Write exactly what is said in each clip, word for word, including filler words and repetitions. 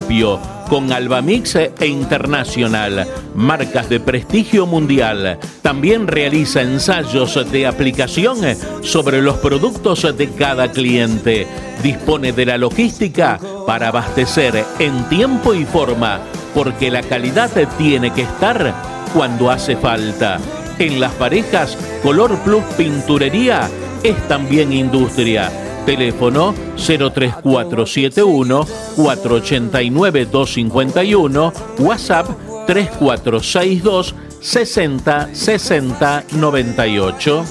propio, con Albamix e Internacional, marcas de prestigio mundial. También realiza ensayos de aplicación sobre los productos de cada cliente. Dispone de la logística para abastecer en tiempo y forma, porque la calidad tiene que estar cuando hace falta. En Las Parejas, Color Plus Pinturería es también industria. Teléfono cero tres cuatro siete uno, cuatro ocho nueve, dos cinco uno, WhatsApp tres cuatro seis dos, sesenta, sesenta, noventa y ocho.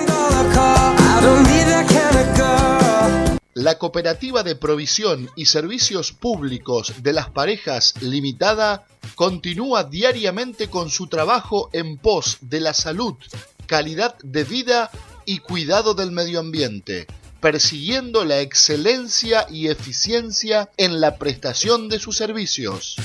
La Cooperativa de Provisión y Servicios Públicos de Las Parejas Limitada continúa diariamente con su trabajo en pos de la salud, calidad de vida y cuidado del medio ambiente, persiguiendo la excelencia y eficiencia en la prestación de sus servicios.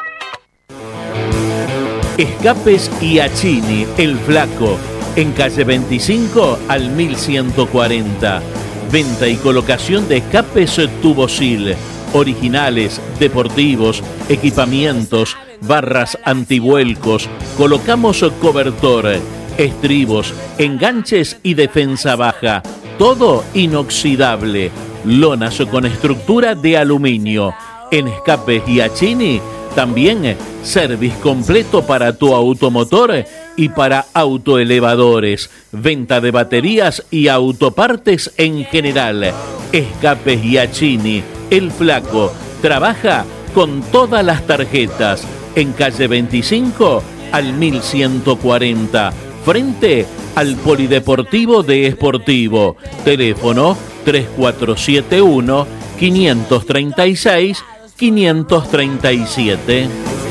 Escapes Iachini, El Flaco, en calle veinticinco al mil ciento cuarenta. Venta y colocación de escapes Tubosil, originales, deportivos, equipamientos, barras antivuelcos. Colocamos cobertor, estribos, enganches y defensa baja. Todo inoxidable. Lonas con estructura de aluminio. En Escapes Iachini también service completo para tu automotor y para autoelevadores. Venta de baterías y autopartes en general. Escapes Iachini, El Flaco. Trabaja con todas las tarjetas. En calle veinticinco al mil ciento cuarenta. Frente al Polideportivo de Esportivo. Teléfono tres cuatro siete uno, cinco tres seis, cinco tres siete.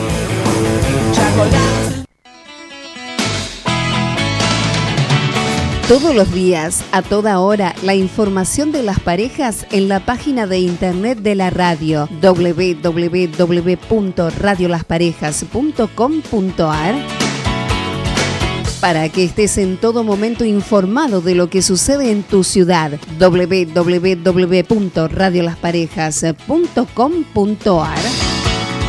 Todos los días, a toda hora, la información de Las Parejas en la página de internet de la radio doble u doble u doble u punto radio las parejas punto com punto a r, para que estés en todo momento informado de lo que sucede en tu ciudad. doble u doble u doble u punto radio las parejas punto com punto a r.